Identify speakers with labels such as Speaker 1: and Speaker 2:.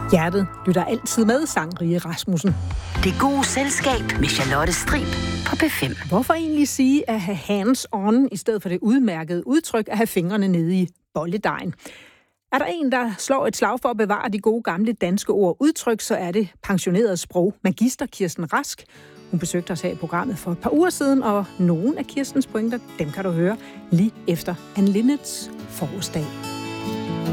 Speaker 1: Hjertet lytter altid med, sang Rie Rasmussen.
Speaker 2: Det gode selskab med Charlotte Strib på P5.
Speaker 1: Hvorfor egentlig sige at have hands on, i stedet for det udmærkede udtryk at have fingrene nede i bolledejen? Er der en, der slår et slag for at bevare de gode gamle danske ord udtryk, så er det pensioneret sprogmagister Kirsten Rask. Hun besøgte os her i programmet for et par uger siden, og nogle af Kirstens pointer, dem kan du høre lige efter Anne Linnets forårsdag.